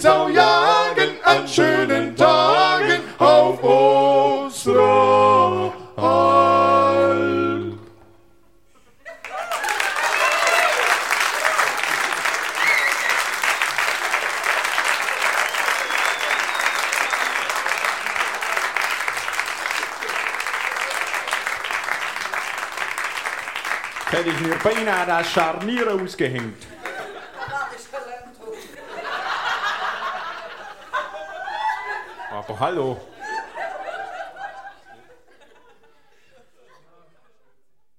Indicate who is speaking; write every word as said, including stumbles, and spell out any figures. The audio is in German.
Speaker 1: Sau jagen an schönen Tagen auf Osteralp.
Speaker 2: Hätte ich mir beinahe das Scharnier ausgehängt. Aber hallo.